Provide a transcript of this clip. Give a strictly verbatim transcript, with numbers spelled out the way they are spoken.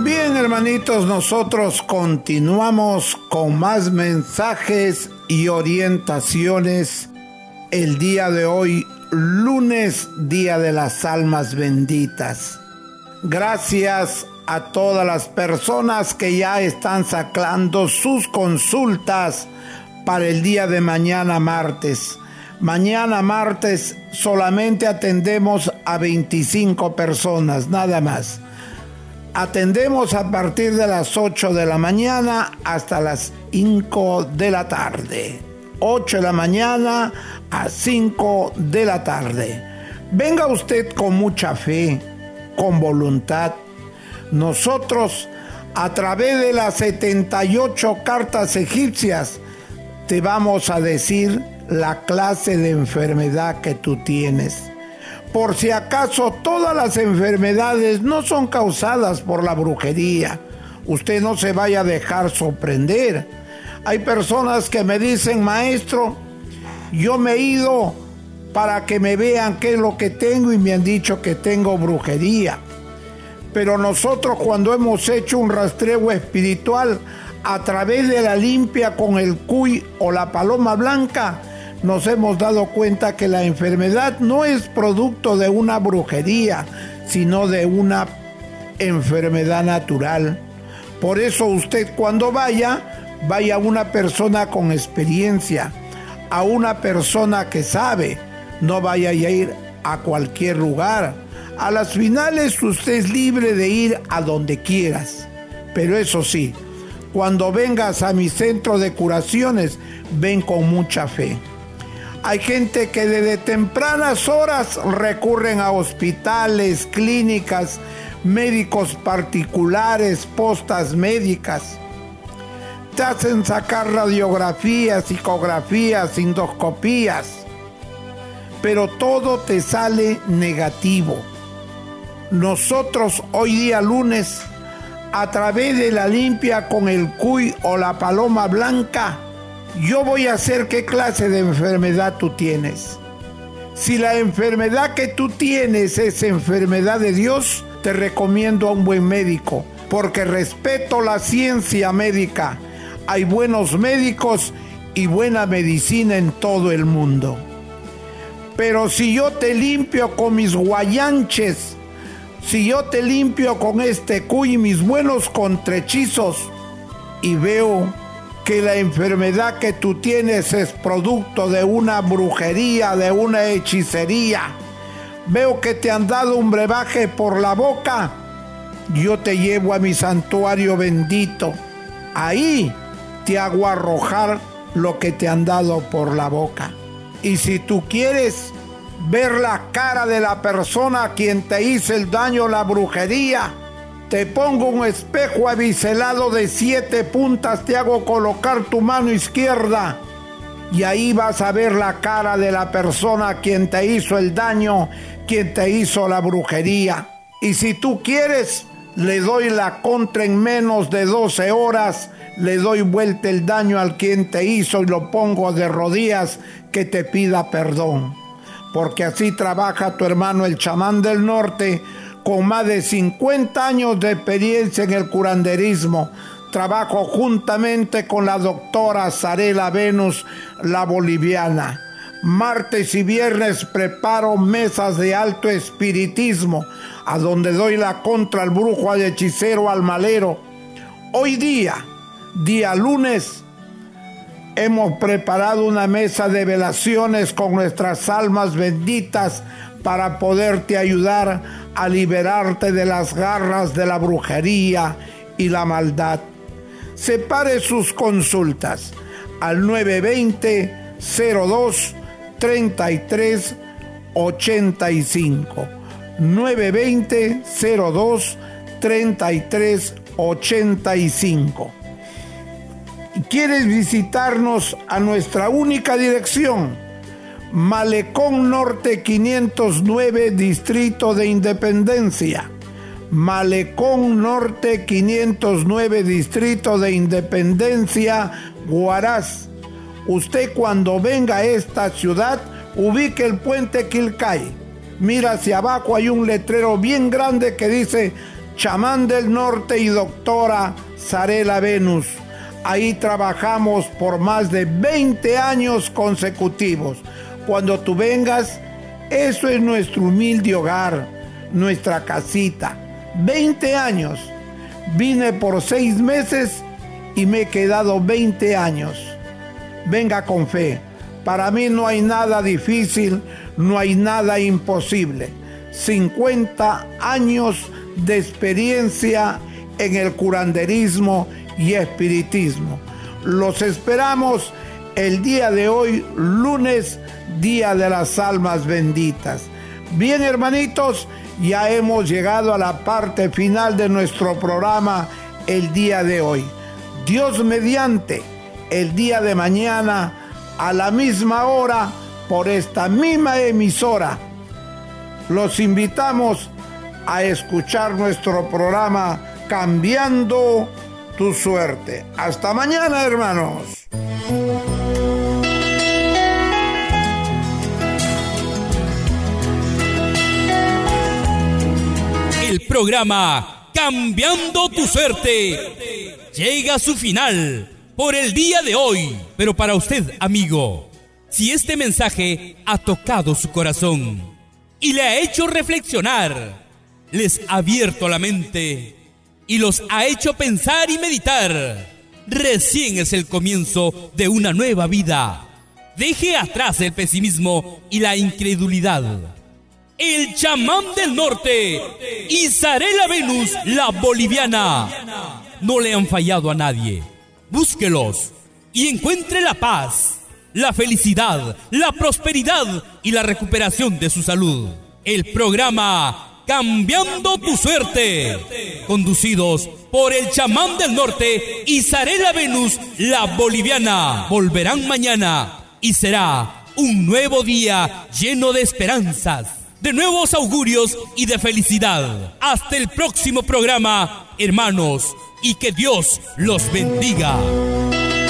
Bien, hermanitos, nosotros continuamos con más mensajes y orientaciones el día de hoy, lunes, día de las almas benditas. Gracias a todas las personas que ya están sacando sus consultas para el día de mañana martes. Mañana martes solamente atendemos a veinticinco personas, nada más. Atendemos a partir de las ocho de la mañana hasta las cinco de la tarde. ocho de la mañana a cinco de la tarde. Venga usted con mucha fe, con voluntad. Nosotros, a través de las setenta y ocho cartas egipcias, te vamos a decir la clase de enfermedad que tú tienes. Por si acaso todas las enfermedades no son causadas por la brujería. Usted no se vaya a dejar sorprender. Hay personas que me dicen, maestro, yo me he ido para que me vean qué es lo que tengo y me han dicho que tengo brujería. Pero nosotros, cuando hemos hecho un rastreo espiritual a través de la limpia con el cuy o la paloma blanca, nos hemos dado cuenta que la enfermedad no es producto de una brujería, sino de una enfermedad natural. Por eso usted, cuando vaya, vaya a una persona con experiencia, a una persona que sabe. No vaya a ir a cualquier lugar. A las finales usted es libre de ir a donde quieras. Pero eso sí, cuando vengas a mi centro de curaciones, ven con mucha fe. Hay gente que desde tempranas horas recurren a hospitales, clínicas, médicos particulares, postas médicas. Te hacen sacar radiografías, psicografías, endoscopías, pero todo te sale negativo. Nosotros hoy día lunes, a través de la limpia con el cuy o la paloma blanca, yo voy a hacer qué clase de enfermedad tú tienes. Si la enfermedad que tú tienes es enfermedad de Dios, te recomiendo a un buen médico, porque respeto la ciencia médica. Hay buenos médicos y buena medicina en todo el mundo. Pero si yo te limpio con mis guayanches, si yo te limpio con este cuy y mis buenos contrehechizos, y veo que la enfermedad que tú tienes es producto de una brujería, de una hechicería, veo que te han dado un brebaje por la boca, yo te llevo a mi santuario bendito. Ahí te hago arrojar lo que te han dado por la boca. Y si tú quieres ver la cara de la persona a quien te hizo el daño, la brujería, te pongo un espejo abiselado de siete puntas, te hago colocar tu mano izquierda y ahí vas a ver la cara de la persona a quien te hizo el daño, quien te hizo la brujería. Y si tú quieres, le doy la contra en menos de doce horas, le doy vuelta el daño al quien te hizo y lo pongo de rodillas que te pida perdón. Porque así trabaja tu hermano el chamán del norte, con más de cincuenta años de experiencia en el curanderismo. Trabajo juntamente con la doctora Zarela Venus, la boliviana. Martes y viernes preparo mesas de alto espiritismo, a donde doy la contra al brujo, al hechicero, al malero. Hoy día, día lunes, hemos preparado una mesa de velaciones con nuestras almas benditas para poderte ayudar a liberarte de las garras de la brujería y la maldad. Separe sus consultas al nueve veinte, cero dos, treinta y tres, ochenta y cinco. nueve veinte, cero dos, treinta y tres, ochenta y cinco. ¿Quieres visitarnos a nuestra única dirección? Malecón Norte quinientos nueve, Distrito de Independencia. Malecón Norte quinientos nueve, Distrito de Independencia, Huaraz. Usted, cuando venga a esta ciudad, ubique el puente Quilcay. Mira hacia abajo, hay un letrero bien grande que dice Chamán del Norte y doctora Zarela Venus. Ahí trabajamos por más de veinte años consecutivos. Cuando tú vengas, eso es nuestro humilde hogar, nuestra casita. veinte años. Vine por seis meses y me he quedado veinte años. Venga con fe. Para mí no hay nada difícil, no hay nada imposible. cincuenta años de experiencia en el curanderismo y espiritismo. Los esperamos el día de hoy, lunes, Día de las Almas Benditas. Bien, hermanitos, ya hemos llegado a la parte final de nuestro programa el día de hoy. Dios mediante, el día de mañana, a la misma hora, por esta misma emisora, los invitamos a escuchar nuestro programa Cambiando tu Suerte. Hasta mañana, hermanos. El programa Cambiando tu Suerte llega a su final por el día de hoy. Pero para usted, amigo, si este mensaje ha tocado su corazón y le ha hecho reflexionar, les ha abierto la mente y los ha hecho pensar y meditar, recién es el comienzo de una nueva vida. Deje atrás el pesimismo y la incredulidad. El chamán del norte y Zarela Venus, la boliviana, no le han fallado a nadie. Búsquelos y encuentre la paz, la felicidad, la prosperidad y la recuperación de su salud. El programa Cambiando tu Suerte, conducidos por el chamán del norte y Zarela Venus, la boliviana, volverán mañana y será un nuevo día lleno de esperanzas, de nuevos augurios y de felicidad. Hasta el próximo programa, hermanos, y que Dios los bendiga.